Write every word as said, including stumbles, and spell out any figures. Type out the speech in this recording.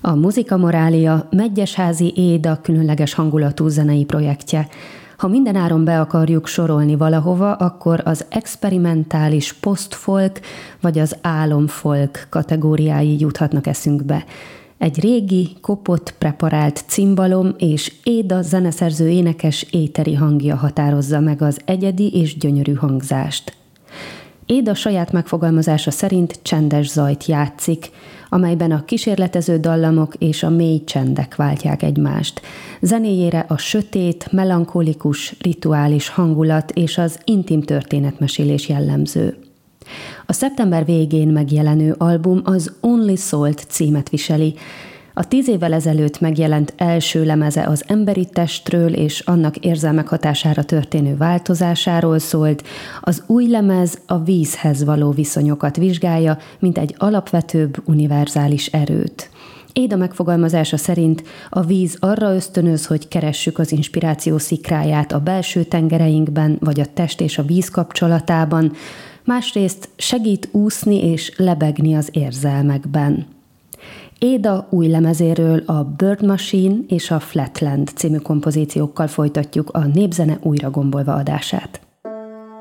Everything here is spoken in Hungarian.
A Muzika Morália Medgyesházi Éda különleges hangulatú zenei projektje. Ha mindenáron be akarjuk sorolni valahova, akkor az experimentális post-folk vagy az álomfolk kategóriái juthatnak eszünkbe. Egy régi, kopott, preparált cimbalom és Éda zeneszerző énekes éteri hangja határozza meg az egyedi és gyönyörű hangzást. Éda saját megfogalmazása szerint csendes zajt játszik, amelyben a kísérletező dallamok és a mély csendek váltják egymást. Zenéjére a sötét, melankolikus, rituális hangulat és az intim történetmesélés jellemző. A szeptember végén megjelenő album az Only Salt címet viseli. A tíz évvel ezelőtt megjelent első lemeze az emberi testről és annak érzelmek hatására történő változásáról szólt, az új lemez a vízhez való viszonyokat vizsgálja, mint egy alapvetőbb, univerzális erőt. Éda megfogalmazása szerint a víz arra ösztönöz, hogy keressük az inspiráció szikráját a belső tengereinkben, vagy a test és a víz kapcsolatában, másrészt segít úszni és lebegni az érzelmekben. Éda új lemezéről a Bird Machine és a Flatland című kompozíciókkal folytatjuk a Népzene újragombolva adását.